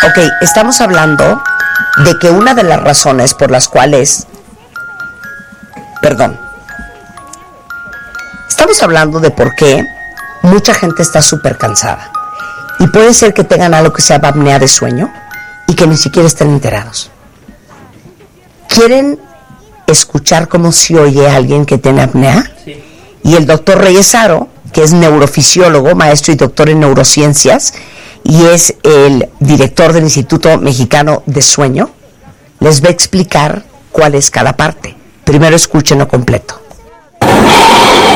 Ok, estamos hablando de que una de las razones por las cuales... Estamos hablando de por qué mucha gente está súper cansada. Y puede ser que tengan algo que se llama apnea de sueño y que ni siquiera estén enterados. ¿Quieren escuchar cómo se oye a alguien que tiene apnea? Sí. Y el doctor Reyesaro, que es neurofisiólogo, maestro y doctor en neurociencias, y es el director del Instituto Mexicano de Sueño, les va a explicar cuál es cada parte. Primero escúchenlo completo.